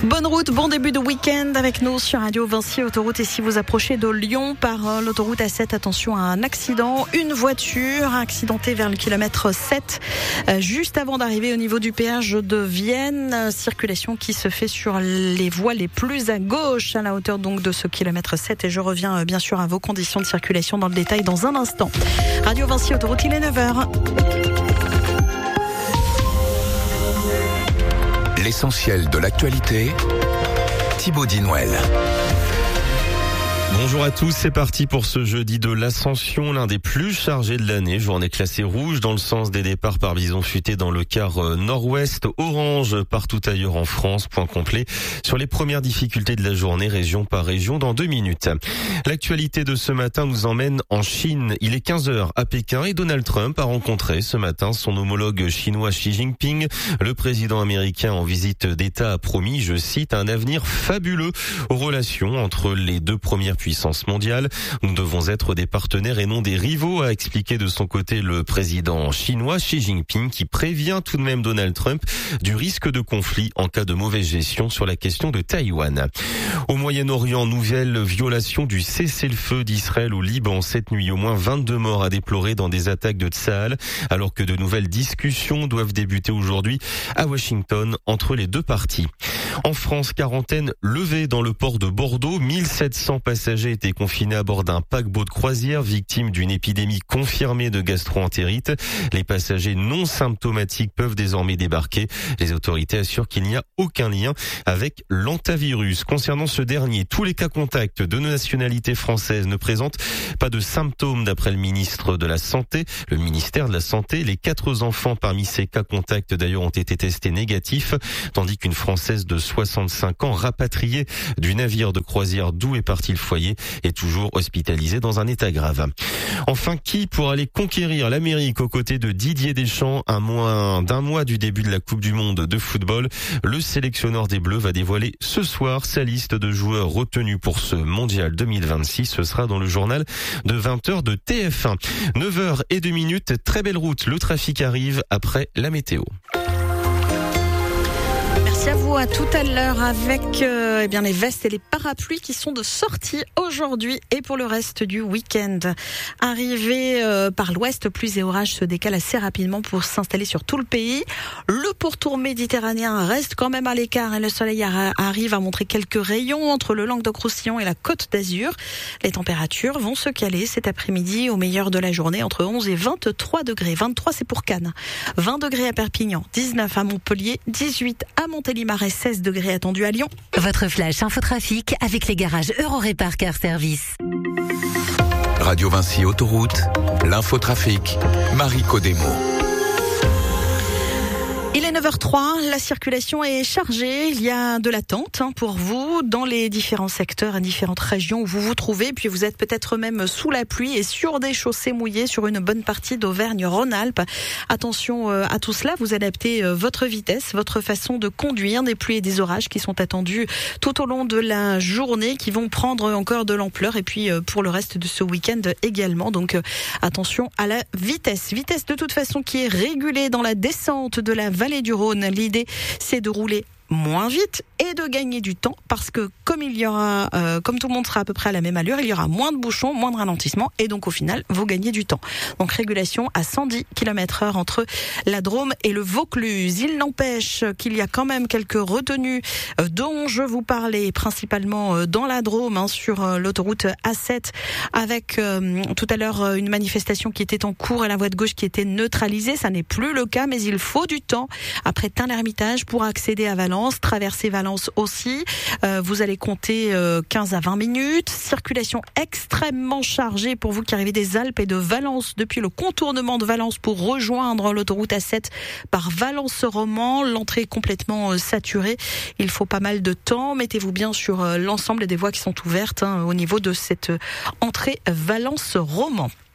Bonne route, bon début de week-end avec nous sur Radio Vinci Autoroute. Et si vous approchez de Lyon par l'autoroute A7, attention à un accident. Une voiture accidentée vers le kilomètre 7, juste avant d'arriver au niveau du péage de Vienne. Circulation qui se fait sur les voies les plus à gauche, à la hauteur donc de ce kilomètre 7. Et je reviens bien sûr à vos conditions de circulation dans le détail dans un instant. Radio Vinci Autoroute, il est 9h. L'essentiel de l'actualité, Thibaut Dinouel. Bonjour à tous, c'est parti pour ce jeudi de l'Ascension, l'un des plus chargés de l'année. Journée classée rouge dans le sens des départs par bison futé dans le quart nord-ouest, orange partout ailleurs en France. Point complet sur les premières difficultés de la journée, région par région, dans 2 minutes. L'actualité de ce matin nous emmène en Chine. Il est 15h à Pékin et Donald Trump a rencontré ce matin son homologue chinois Xi Jinping. Le président américain en visite d'État a promis, je cite, un avenir fabuleux aux relations entre les deux premières puissance mondiale. Nous devons être des partenaires et non des rivaux, a expliqué de son côté le président chinois Xi Jinping, qui prévient tout de même Donald Trump du risque de conflit en cas de mauvaise gestion sur la question de Taïwan. Au Moyen-Orient, nouvelle violation du cessez-le-feu d'Israël au Liban. Cette nuit, au moins 22 morts à déplorer dans des attaques de Tsahal, alors que de nouvelles discussions doivent débuter aujourd'hui à Washington entre les deux parties. En France, quarantaine levée dans le port de Bordeaux. 1700 passagers étaient confinés à bord d'un paquebot de croisière victime d'une épidémie confirmée de gastro-entérite. Les passagers non symptomatiques peuvent désormais débarquer. Les autorités assurent qu'il n'y a aucun lien avec l'hantavirus. Concernant ce dernier, tous les cas contacts de nationalité française ne présentent pas de symptômes d'après le ministère de la Santé. Les 4 enfants parmi ces cas contacts d'ailleurs ont été testés négatifs, tandis qu'une Française de 65 ans rapatriée du navire de croisière d'où est parti le foyer est toujours hospitalisée dans un état grave. Enfin, qui pour aller conquérir l'Amérique aux côtés de Didier Deschamps à moins d'un mois du début de la Coupe du Monde de football? Le sélectionneur des Bleus va dévoiler ce soir sa liste de joueurs retenus pour ce mondial 2026. Ce sera dans le journal de 20h de TF1. 9h02, très belle route. Le trafic arrive après la météo. Merci à vous, à tout à l'heure avec les vestes et les parapluies qui sont de sortie aujourd'hui et pour le reste du week-end. Arrivé par l'ouest, pluie et orages se décalent assez rapidement pour s'installer sur tout le pays. Le pourtour méditerranéen reste quand même à l'écart et le soleil arrive à montrer quelques rayons entre le Languedoc-Roussillon et la Côte d'Azur. Les températures vont se caler cet après-midi au meilleur de la journée entre 11 et 23 degrés. 23 c'est pour Cannes, 20 degrés à Perpignan, 19 à Montpellier, 18 à Montélimar et 16 degrés attendus à Lyon. Votre flash infotrafic avec les garages Eurorépar Car Service. Radio Vinci Autoroute, l'infotrafic, Marie Codemo. Il est 9h03, la circulation est chargée, il y a de l'attente pour vous dans les différents secteurs et différentes régions où vous vous trouvez, puis vous êtes peut-être même sous la pluie et sur des chaussées mouillées sur une bonne partie d'Auvergne-Rhône-Alpes. Attention à tout cela, vous adaptez votre vitesse, votre façon de conduire, des pluies et des orages qui sont attendus tout au long de la journée, qui vont prendre encore de l'ampleur et puis pour le reste de ce week-end également, donc attention à la vitesse. Vitesse de toute façon qui est régulée dans la descente de la vallée du Rhône. L'idée, c'est de rouler moins vite et de gagner du temps parce que comme tout le monde sera à peu près à la même allure, il y aura moins de bouchons, moins de ralentissements et donc au final vous gagnez du temps. Donc régulation à 110 km/h entre la Drôme et le Vaucluse. Il n'empêche qu'il y a quand même quelques retenues dont je vous parlais principalement dans la Drôme sur l'autoroute A7 avec tout à l'heure une manifestation qui était en cours et la voie de gauche qui était neutralisée. Ça n'est plus le cas mais il faut du temps après Tain-l'Hermitage pour accéder à Valence. Traverser Valence aussi, vous allez compter 15 à 20 minutes. Circulation extrêmement chargée pour vous qui arrivez des Alpes et de Valence depuis le contournement de Valence pour rejoindre l'autoroute A7 par Valence-Romand. L'entrée est complètement saturée. Il faut pas mal de temps. Mettez-vous bien sur l'ensemble des voies qui sont ouvertes au niveau de cette entrée Valence-Romand.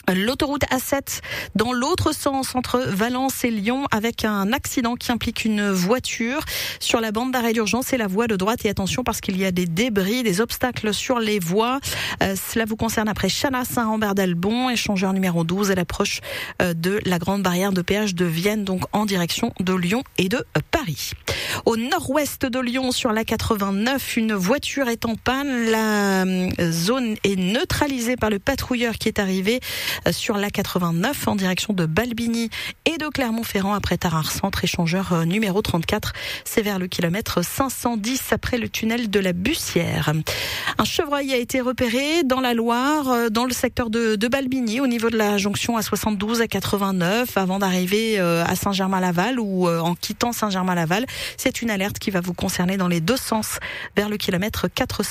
L'autoroute A7 dans l'autre sens entre Valence et Lyon avec un accident qui implique une voiture sur la bande d'arrêt d'urgence et la voie de droite. Et attention parce qu'il y a des débris, des obstacles sur les voies. Cela vous concerne après Chanat, Saint-Rambert-d'Albon, échangeur numéro 12 à l'approche de la grande barrière de péage de Vienne, donc en direction de Lyon et de Paris. Au nord-ouest de Lyon sur la 89, une voiture est en panne. La zone est neutralisée par le patrouilleur qui est arrivé sur la 89 en direction de Balbigny et de Clermont-Ferrand après Tarare Centre, échangeur numéro 34. C'est vers le kilomètre 510 après le tunnel de la Bussière. Un chevreuil a été repéré dans la Loire, dans le secteur de Balbigny, au niveau de la jonction A72 à 89, avant d'arriver à Saint-Germain-Laval ou en quittant Saint-Germain-Laval. C'est une alerte qui va vous concerner dans les deux sens vers le kilomètre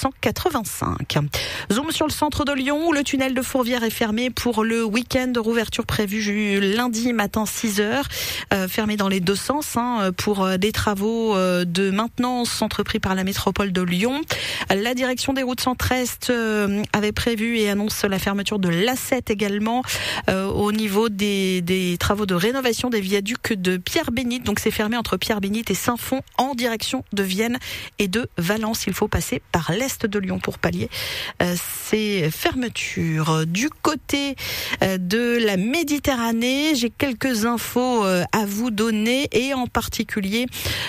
485. Zoom sur le centre de Lyon où le tunnel de Fourvière est fermé pour le week-end de rouverture prévue lundi matin 6h, fermé dans les deux sens pour des travaux de maintenance entrepris par la métropole de Lyon. La direction des routes centre-est avait prévu et annonce la fermeture de l'A7 également au niveau des travaux de rénovation des viaducs de Pierre-Bénite. Donc c'est fermé entre Pierre-Bénite et Saint-Fond en direction de Vienne et de Valence. Il faut passer par l'est de Lyon pour pallier ces fermetures. Du côté de la Méditerranée, j'ai quelques infos à vous donner et en particulier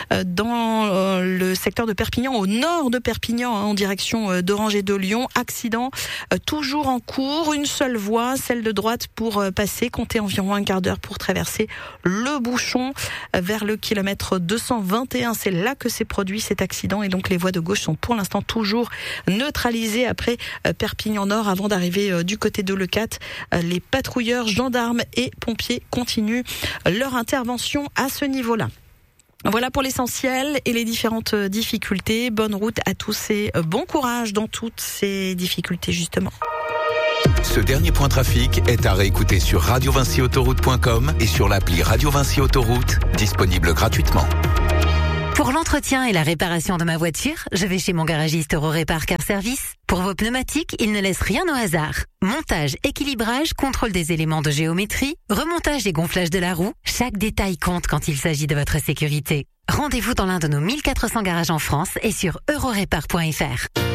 dans le secteur de Perpignan, au nord de Perpignan, en direction d'Orange et de Lyon. Accident toujours en cours, une seule voie, celle de droite pour passer, comptez environ un quart d'heure pour traverser le bouchon vers le kilomètre 221. C'est là que s'est produit cet accident et donc les voies de gauche sont pour l'instant toujours neutralisées après Perpignan Nord avant d'arriver du côté de Leucate. Les patrouilleurs, gendarmes et pompiers continuent leur intervention à ce niveau-là. Voilà pour l'essentiel et les différentes difficultés. Bonne route à tous et bon courage dans toutes ces difficultés justement. Ce dernier point trafic est à réécouter sur radiovincyautoroute.com et sur l'appli Radio Vinci Autoroute, disponible gratuitement. Pour l'entretien et la réparation de ma voiture, je vais chez mon garagiste Eurorépar Car Service. Pour vos pneumatiques, il ne laisse rien au hasard. Montage, équilibrage, contrôle des éléments de géométrie, remontage et gonflage de la roue, chaque détail compte quand il s'agit de votre sécurité. Rendez-vous dans l'un de nos 1400 garages en France et sur eurorépar.fr.